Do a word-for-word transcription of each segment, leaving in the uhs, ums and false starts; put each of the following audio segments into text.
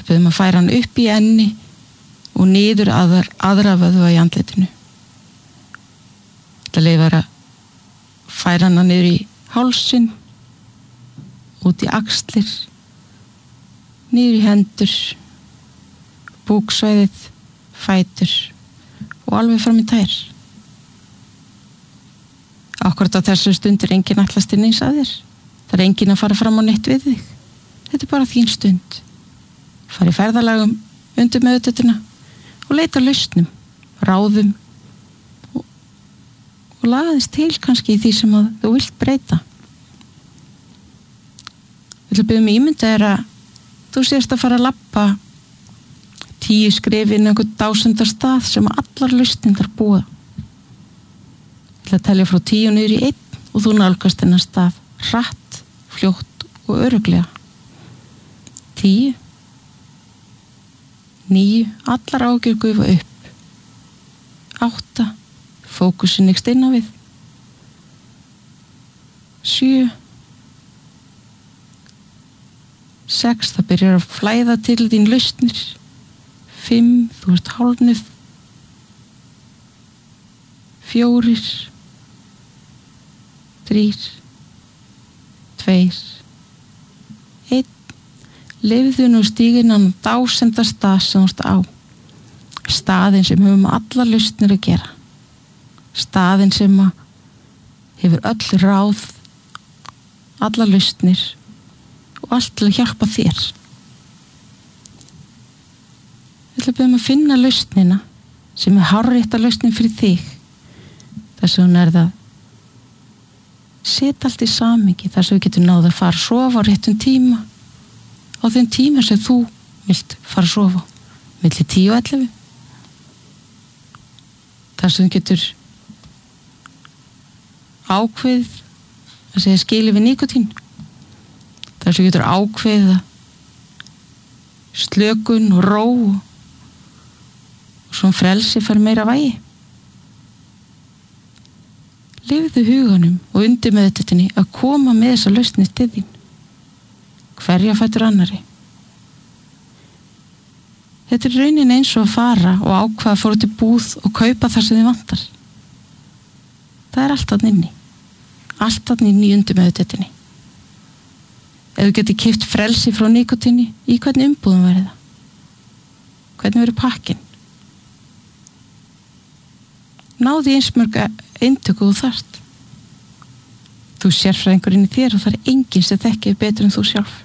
Það byrðum að færa hann upp í enni og niður aðra, aðra vöðva í andlitinu. Það leifar að færa hann niður í hálsinn, út í axlir, niður í hendur, búksvæðið, fætur og alveg fram í tær. Akkúrat á þessu stund er enginn ætlast inn eins að þér. Það er enginn að fara fram á neitt við þig. Þetta er bara þín stund. Fara í ferðalagum undir meðvitundina og leita lausnum, ráðum og, og lagaðist til kannski í því sem að þú vilt breyta. Ég vil byrja um ímynda er að þú sést að fara að labba tíu skref inn einhvern dásendar stað sem allar lausnindar búa. Ég ætla að telja frá tíu niður í einn og þú nálgast þennan stað hratt, fljótt og örugglega. Tíu, níu, allar ágjur gufa upp. Átta, fókusin ykst inn á við. Sjö, sex, það byrjar að flæða til þín lausnir. Fimm, þú ert hálfnuð. Fjórir, þrír, tveir, einn. Lifðu nú stíginan dásenda stað sem þú ert á. Staðinn sem hefur með allar lausnir að gera. Staðinn sem hefur öll ráð, allar lausnir og allt til að hjálpa þér. Ég ætla að byrja um að finna lausnina sem er hárrétta lausnin fyrir þig. Þess að hún er það set allt í samhengi þar sem við getum náð að fara að sofa á réttum tíma á þeim tíma sem þú vilt fara að sofa milli tíu og ellefu. Þar sem við getur ákveðið að segja skili við nikotín. Þar sem við getur ákveðið slökun og ró og svona frelsi fær meira vægi. Lifðu huganum og undir með þetta að koma með þessa lausnir til þín. Hverja fætur annari. Þetta er raunin eins og að fara og ákvaða að fóra til búð og kaupa þar sem þið vantar. Það er allt þarna inni. Allt þarna inni í undir með þetta. Ef þú getur keypt frelsi frá nikotíni, í hvernig umbúðum væri það? Hvernig verður pakkinn? Náði eins mörg eintöku þú þarft. Þú sérfræðingur inn í þér og það er enginn sem þekkir betur en þú sjálf.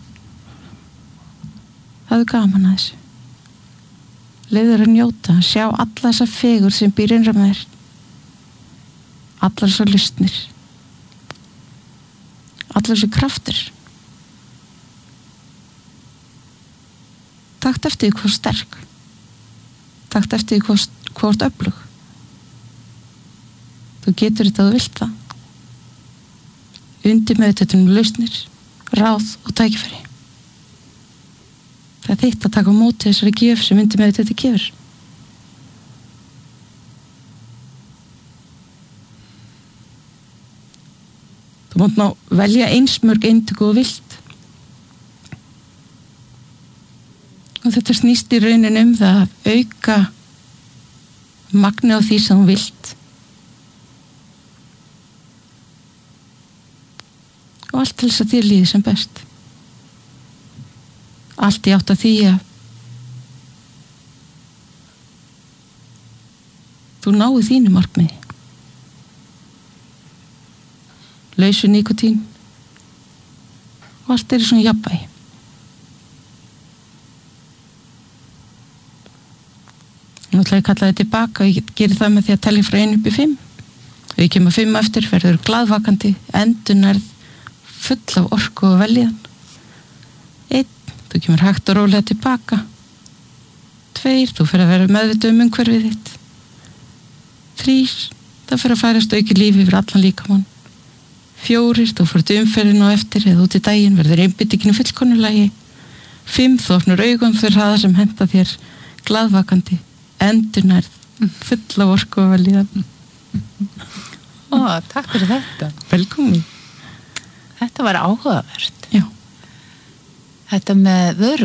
Það er gaman að þessu. Leyfðu þér að njóta, að sjá alla þessa fegur sem býr innra með þér. Allar þessar lausnir. Allar þessi kraftur. Takt eftir því hvað sterk. Takt eftir því hvað, hvað öflug. Þú getur þetta að þú vilt það. Undir með þetta um lausnir, ráð og tækifæri. Það er þitt að taka á móti þessari gjöf sem undir með þetta gefur. Þú mátt ná velja eins mörg eintöku og vilt. Og þetta snýst í raunin um það að auka magni á því sem þú vilt. Og allt til þess að þér líði sem best. Allt í átt að því að þú náðu þínu markmiði. Lausu nikotín og allt er í svona jafnvægi. Nú ætla ég að kalla þetta tilbaka og ég geri það með því að telja frá einu upp í fimm. Ef ég kemur fimm eftir verður glaðvakandi, endurnærð, full af orku og veljan. Einn, þú kemur hægt og rólega tilbaka. Tveir, þú fyrir að vera meðvituð um umhverfið þitt. Þrír, það fyrir að færast auki lífi yfir allan líkamann. Fjórir, þú fyrir til umferðin á eftir eða út í daginn verður einbyttingin í fullkomnulagi. Fimm, þú opnur augun fyrir hraða sem henta þér glaðvakandi, endurnærð, full af orku og veljan. Ó, takk fyrir þetta. Velkomin. Þetta var áhugavert. Já. Þetta með vöru